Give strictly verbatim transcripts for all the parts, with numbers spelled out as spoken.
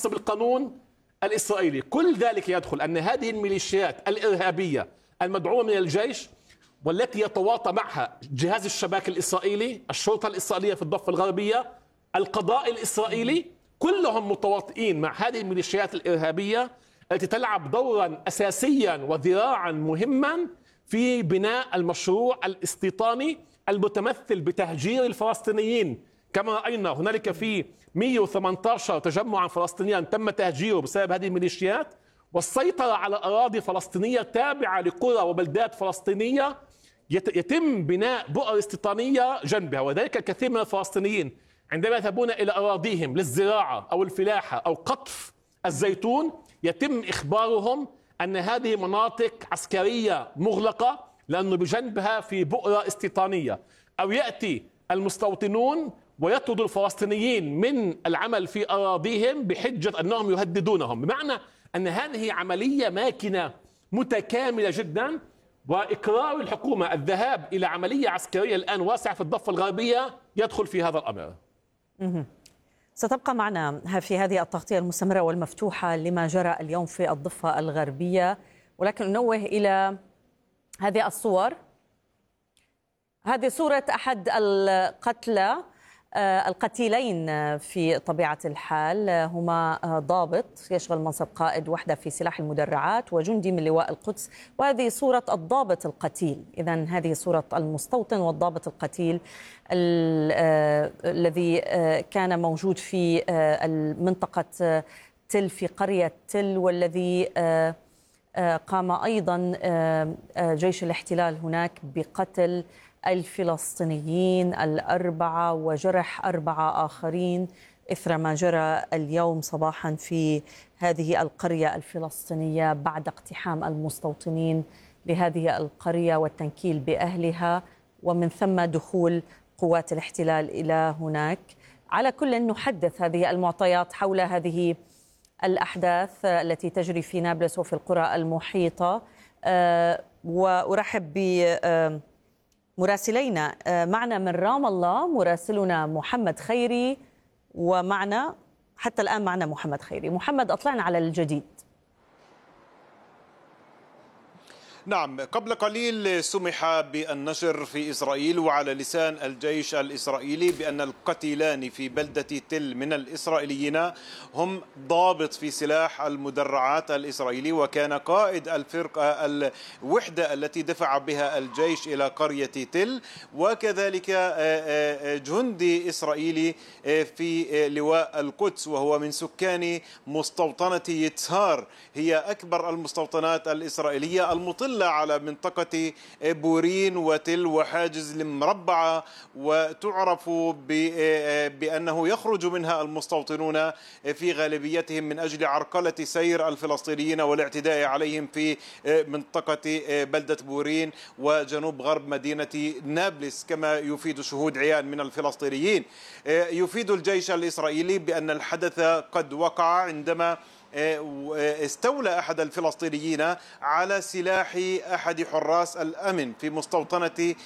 خاصة بالقانون الإسرائيلي. كل ذلك يدخل أن هذه الميليشيات الإرهابية المدعومة من الجيش والتي يتواطى معها جهاز الشباك الإسرائيلي، الشرطة الإسرائيلية في الضفة الغربية، القضاء الإسرائيلي، كلهم متواطئين مع هذه الميليشيات الإرهابية التي تلعب دورا أساسيا وذراعا مهما في بناء المشروع الاستيطاني المتمثل بتهجير الفلسطينيين. كما رأينا هنالك في مئة وثمانية عشر تجمعا فلسطينيا تم تهجيره بسبب هذه الميليشيات، والسيطرة على أراضي فلسطينية تابعة لقرى وبلدات فلسطينية يتم بناء بؤر استيطانية جنبها. وذلك الكثير من الفلسطينيين عندما يذهبون إلى أراضيهم للزراعة أو الفلاحة أو قطف الزيتون يتم إخبارهم أن هذه مناطق عسكرية مغلقة لأنه بجنبها في بؤرة استيطانية، أو يأتي المستوطنون ويطردوا الفلسطينيين من العمل في أراضيهم بحجة أنهم يهددونهم. بمعنى أن هذه عملية ماكنة متكاملة جدا، وإقرار الحكومة الذهاب إلى عملية عسكرية الآن واسعة في الضفة الغربية يدخل في هذا الأمر. ستبقى معنا في هذه التغطية المستمرة والمفتوحة لما جرى اليوم في الضفة الغربية، ولكن ننوه إلى هذه الصور. هذه صورة أحد القتلى القتيلين في طبيعة الحال، هما ضابط يشغل منصب قائد وحدة في سلاح المدرعات وجندي من لواء القدس، وهذه صورة الضابط القتيل. إذن هذه صورة المستوطن والضابط القتيل الذي كان موجود في منطقة تل في قرية تل، والذي قام أيضا جيش الاحتلال هناك بقتل الفلسطينيين الأربعة وجرح أربعة آخرين إثر ما جرى اليوم صباحا في هذه القرية الفلسطينية بعد اقتحام المستوطنين لهذه القرية والتنكيل بأهلها، ومن ثم دخول قوات الاحتلال إلى هناك. على كل نحدث هذه المعطيات حول هذه الأحداث التي تجري في نابلس وفي القرى المحيطة، وأرحب ب مراسلينا. معنا من رام الله مراسلنا محمد خيري، ومعنا حتى الآن معنا محمد خيري. محمد، أطلعنا على الجديد. نعم، قبل قليل سمح بالنشر في إسرائيل وعلى لسان الجيش الإسرائيلي بأن القتيلان في بلدة تل من الإسرائيليين هم ضابط في سلاح المدرعات الإسرائيلي، وكان قائد الفرقة الوحدة التي دفع بها الجيش إلى قرية تل، وكذلك جندي إسرائيلي في لواء القدس وهو من سكان مستوطنة يتسهار، هي أكبر المستوطنات الإسرائيلية المطلة على منطقة بورين وتل وحاجز المربعة، وتعرف بأنه يخرج منها المستوطنون في غالبيتهم من أجل عرقلة سير الفلسطينيين والاعتداء عليهم في منطقة بلدة بورين وجنوب غرب مدينة نابلس، كما يفيد شهود عيان من الفلسطينيين. يفيد الجيش الإسرائيلي بأن الحدث قد وقع عندما استولى أحد الفلسطينيين على سلاح أحد حراس الأمن في مستوطنة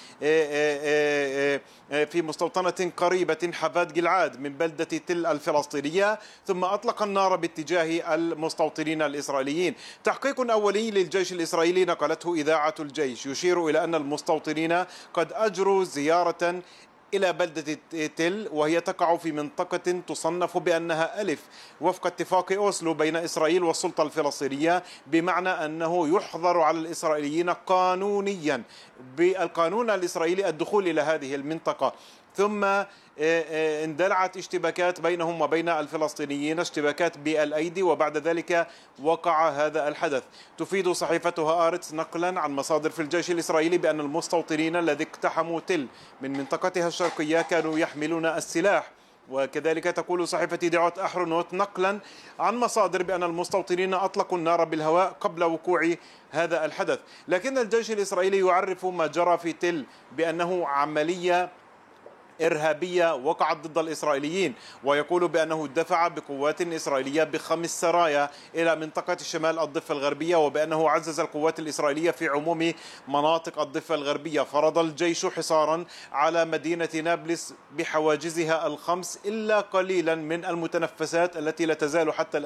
في مستوطنة قريبة حفاد جلعاد من بلدة تل الفلسطينية، ثم أطلق النار باتجاه المستوطنين الإسرائيليين. تحقيق أولي للجيش الإسرائيلي نقلته إذاعة الجيش يشير إلى أن المستوطنين قد أجروا زيارة إلى بلدة تل، وهي تقع في منطقة تصنف بأنها ألف وفق اتفاق أوسلو بين إسرائيل والسلطة الفلسطينية، بمعنى أنه يحظر على الإسرائيليين قانونيا بالقانون الإسرائيلي الدخول إلى هذه المنطقة. ثم اندلعت اشتباكات بينهم وبين الفلسطينيين، اشتباكات بالأيدي، وبعد ذلك وقع هذا الحدث. تفيد صحيفة هآرتس نقلا عن مصادر في الجيش الإسرائيلي بأن المستوطنين الذين اقتحموا تل من منطقتها الشرقية كانوا يحملون السلاح. وكذلك تقول صحيفة دعوت أحرنوت نقلا عن مصادر بأن المستوطنين أطلقوا النار بالهواء قبل وقوع هذا الحدث. لكن الجيش الإسرائيلي يعرف ما جرى في تل بأنه عملية إرهابية وقعت ضد الإسرائيليين، ويقول بأنه دفع بقوات إسرائيلية بخمس سرايا إلى منطقة شمال الضفة الغربية، وبأنه عزز القوات الإسرائيلية في عموم مناطق الضفة الغربية. فرض الجيش حصارا على مدينة نابلس بحواجزها الخمس إلا قليلا من المتنفسات التي لا تزال حتى الآن